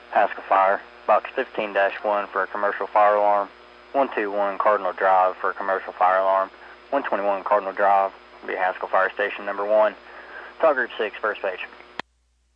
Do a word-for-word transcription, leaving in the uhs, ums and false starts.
Haskell Fire. Box fifteen dash one for a commercial fire alarm. one two one Cardinal Drive for a commercial fire alarm. one twenty-one Cardinal Drive will be Haskell Fire Station number one. Talk Group six, first page.